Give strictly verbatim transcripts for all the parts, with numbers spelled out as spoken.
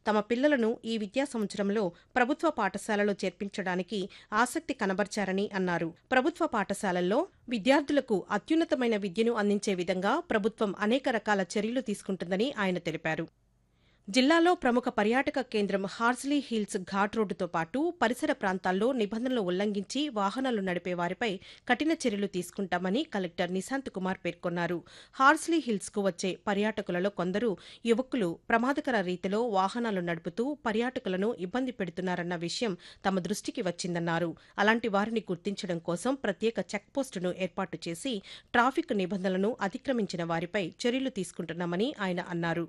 తమ పిల్లలను ఈ విద్యా సంవత్సరంలో ప్రభుత్వ పాఠశాలలో చేర్పించడానికి ఆసక్తి కనబర్చారని అన్నారు. ప్రభుత్వ పాఠశాలల్లో విద్యార్థులకు అత్యున్నతమైన విద్యను అందించే విధంగా ప్రభుత్వం అనేక రకాల చర్యలు తీసుకుంటుందని ఆయన తెలిపారు. జిల్లాలో ప్రముఖ పర్యాటక కేంద్రం హార్స్లీ హిల్స్ ఘాట్ రోడ్డుతో పాటు పరిసర ప్రాంతాల్లో నిబంధనలు ఉల్లంఘించి వాహనాలు నడిపే వారిపై కఠిన చర్యలు తీసుకుంటామని కలెక్టర్ నిశాంత్ కుమార్ పేర్కొన్నారు. హార్స్లీ హిల్స్ కు వచ్చే పర్యాటకులలో కొందరు యువకులు ప్రమాదకర రీతిలో వాహనాలు నడుపుతూ పర్యాటకులను ఇబ్బంది పెడుతున్నారన్న విషయం తమ దృష్టికి వచ్చిందన్నారు. అలాంటి వారిని గుర్తించడం కోసం ప్రత్యేక చెక్పోస్టును ఏర్పాటు చేసి ట్రాఫిక్ నిబంధనలను అతిక్రమించిన వారిపై చర్యలు తీసుకుంటున్నామని ఆయన అన్నారు.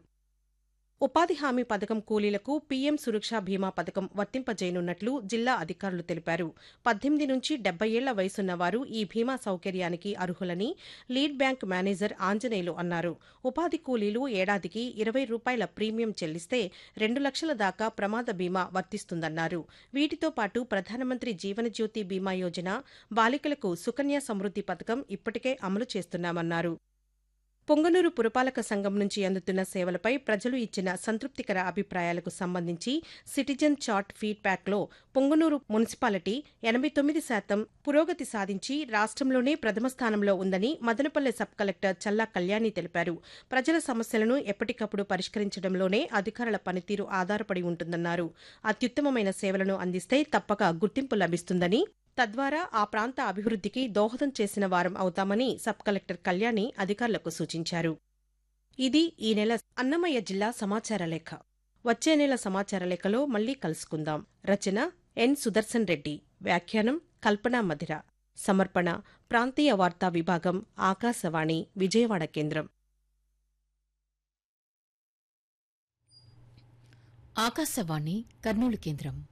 ఉపాధి హామీ పథకం కూలీలకు పీఎం సురక్ష బీమా పథకం వర్తింపజేయనున్నట్లు జిల్లా అధికారులు తెలిపారు. పద్దెనిమిది నుంచి డెబ్బై ఏళ్ల వయసున్న వారు ఈ బీమా సౌకర్యానికి అర్హులని లీడ్ బ్యాంక్ మేనేజర్ ఆంజనేయులు అన్నారు. ఉపాధి కూలీలు ఏడాదికి ఇరవై రూపాయల ప్రీమియం చెల్లిస్తే రెండు లక్షల దాకా ప్రమాద బీమా వర్తిస్తుందన్నారు. వీటితో పాటు ప్రధానమంత్రి జీవనజ్యోతి బీమా యోజన, బాలికలకు సుకన్య సమృద్ది పథకం ఇప్పటికే అమలు చేస్తున్నామన్నారు. పొంగనూరు పురపాలక సంఘం నుంచి అందుతున్న సేవలపై ప్రజలు ఇచ్చిన సంతృప్తికర అభిప్రాయాలకు సంబంధించి సిటిజన్ చార్ట్ ఫీడ్బ్యాక్లో పొంగనూరు మున్సిపాలిటీ ఎనభై తొమ్మిది శాతం పురోగతి సాధించి రాష్ట్రంలోనే ప్రథమ స్థానంలో ఉందని మదనపల్లె సబ్ కలెక్టర్ చల్లా కళ్యాణి తెలిపారు. ప్రజల సమస్యలను ఎప్పటికప్పుడు పరిష్కరించడంలోనే అధికారుల పనితీరు ఆధారపడి ఉంటుందన్నారు. అత్యుత్తమమైన సేవలను అందిస్తే తప్పక గుర్తింపు లభిస్తుందని, తద్వారా ఆ ప్రాంత అభివృద్ధికి దోహదం చేసిన వారం అవుతామని సబ్ కలెక్టర్ కళ్యాణి అధికారులకు సూచించారు. ఇది ఈ నెల అన్నమయ్య జిల్లా సమాచార లేఖ. వచ్చే నెల సమాచార లేఖలో మళ్లీ కలుసుకుందాం. రచన ఎన్ సుదర్శన్ రెడ్డి, వ్యాఖ్యానం కల్పనా మధిర, సమర్పణ ప్రాంతీయ వార్తా విభాగం, ఆకాశవాణి విజయవాడ కేంద్రం. ఆకాశవాణి కర్నూలు కేంద్రం.